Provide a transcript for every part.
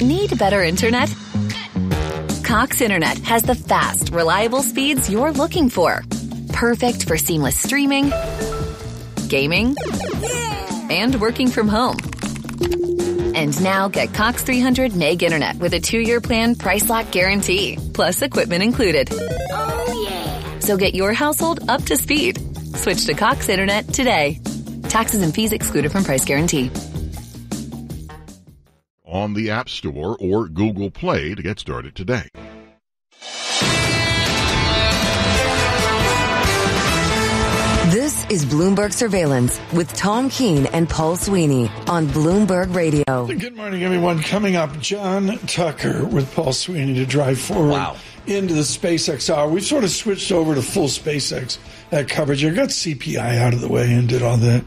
Need better internet? Cox Internet has the fast, reliable speeds you're looking for. Perfect for seamless streaming, gaming, and working from home. And now get Cox 300 meg internet with a 2-year plan price lock guarantee, plus equipment included. Oh, yeah. So get your household up to speed. Switch to Cox Internet today. Taxes and fees excluded from price guarantee. On the App Store or Google Play to get started today. This is Bloomberg Surveillance with Tom Keene and Paul Sweeney on Bloomberg Radio. Good morning, everyone. Coming up, John Tucker with Paul Sweeney to drive forward into the SpaceX hour. We've sort of switched over to full SpaceX coverage. I got CPI out of the way and did all that.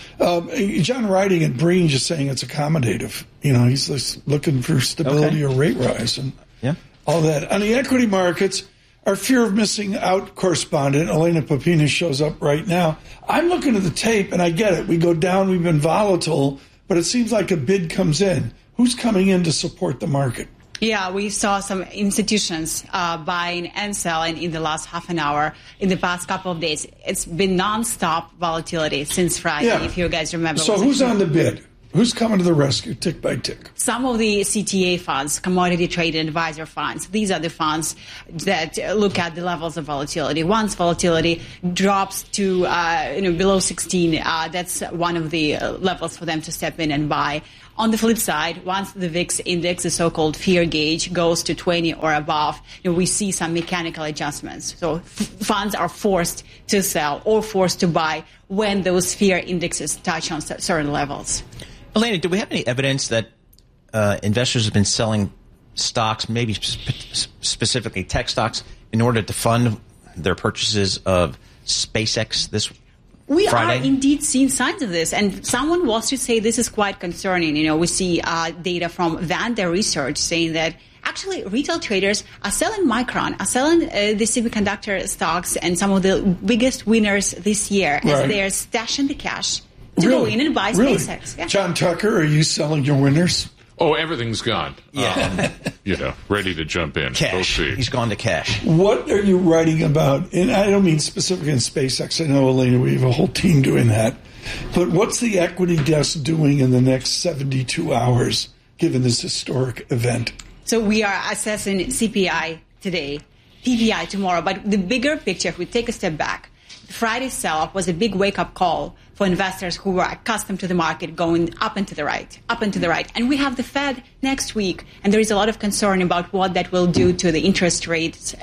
John writing at Breen just saying it's accommodative. You know, he's just looking for stability or rate rise and all that. On the equity markets, our fear of missing out correspondent, Elena Popina, shows up right now. I'm looking at the tape, and I get it. We go down, we've been volatile, but it seems like a bid comes in. Who's coming in to support the market? Yeah, we saw some institutions buying and selling in the last half an hour. In the past couple of days, it's been nonstop volatility since Friday, if you guys remember. So who's on the bid? Who's coming to the rescue, tick by tick? Some of the CTA funds, commodity trade and advisor funds, these are the funds that look at the levels of volatility. Once volatility drops to below 16, that's one of the levels for them to step in and buy. On the flip side, once the VIX index, the so-called fear gauge, goes to 20 or above, we see some mechanical adjustments. So funds are forced to sell or forced to buy when those fear indexes touch on certain levels. Elena, do we have any evidence that investors have been selling stocks, maybe specifically tech stocks, in order to fund their purchases of SpaceX this We Friday? are indeed seeing signs of this, and someone wants to say this is quite concerning. You know, we see data from Vanda Research saying that actually retail traders are selling Micron, are selling the semiconductor stocks and some of the biggest winners this year as they are stashing the cash to go in and buy SpaceX. Yeah. John Tucker, are you selling your winners? Oh, everything's gone. Yeah. Ready to jump in. Cash. We'll see. He's gone to cash. What are you writing about? And I don't mean specifically in SpaceX. I know, Elena, we have a whole team doing that. But what's the equity desk doing in the next 72 hours, given this historic event? So we are assessing CPI today, PPI tomorrow. But the bigger picture, if we take a step back, Friday's sell-off was a big wake-up call for investors who were accustomed to the market going up and to the right. And we have the Fed next week, and there is a lot of concern about what that will do to the interest rates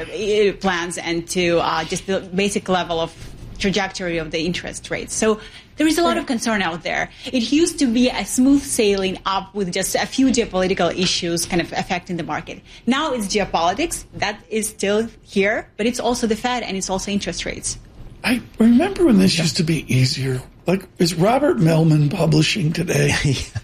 plans and to just the basic level of trajectory of the interest rates. So there is a lot of concern out there. It used to be a smooth sailing up with just a few geopolitical issues kind of affecting the market. Now it's geopolitics. That is still here, but it's also the Fed and it's also interest rates. I remember when this used to be easier. Like, is Robert Mellman publishing today?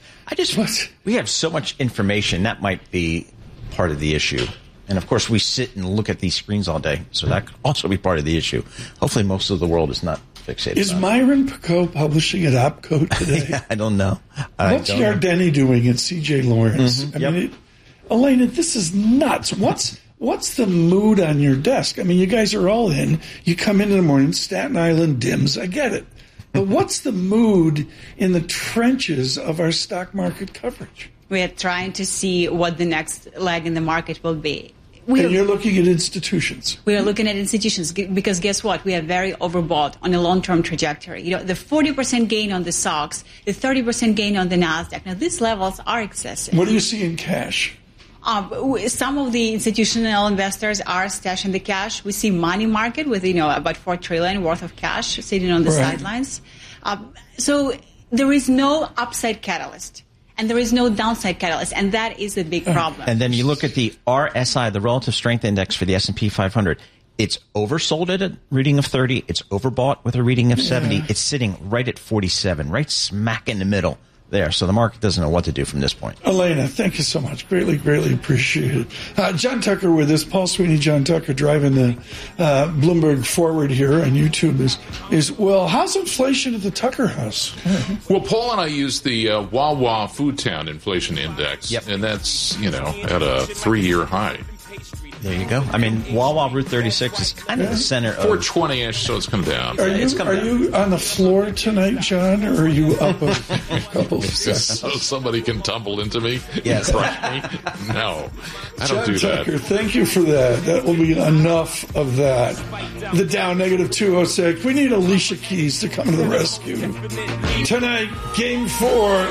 We have so much information. That might be part of the issue. And, of course, we sit and look at these screens all day, so that could also be part of the issue. Hopefully most of the world is not fixated. Is Myron Picot publishing at OpCo today? I don't know. What's Yardeni doing at C.J. Lawrence? Mm-hmm. I mean, Elena, this is nuts. What's the mood on your desk? I mean, you guys are all in. You come in the morning, Staten Island dims. I get it. But what's the mood in the trenches of our stock market coverage? We are trying to see what the next leg in the market will be. And you're looking at institutions. We are looking at institutions because guess what? We are very overbought on a long-term trajectory. You know, the 40% gain on the SOX, the 30% gain on the NASDAQ. Now, these levels are excessive. What do you see in cash? Some of the institutional investors are stashing the cash. We see money market with, about $4 trillion worth of cash sitting on the sidelines. So there is no upside catalyst. And there is no downside catalyst, and that is a big problem. And then you look at the RSI, the Relative Strength Index for the S&P 500. It's oversold at a reading of 30. It's overbought with a reading of 70. It's sitting right at 47, right smack in the middle there. So the market doesn't know what to do from this point. Elena, thank you so much. Greatly, greatly appreciated. John Tucker with us. Paul Sweeney, John Tucker driving the Bloomberg Forward here on YouTube is well, how's inflation at the Tucker House? Well, Paul and I use the Wawa Foodtown Inflation Index, and that's, at a 3-year high. There you go. I mean, Wawa Route 36 is kind of the center of... 420-ish, so it's come down. Are you on the floor tonight, John, or are you up a couple of steps? So somebody can tumble into me yes. and crush me? No, I don't do that. Tucker, thank you for that. That will be enough of that. The Dow negative 206. We need Alicia Keys to come to the rescue. Tonight, Game 4.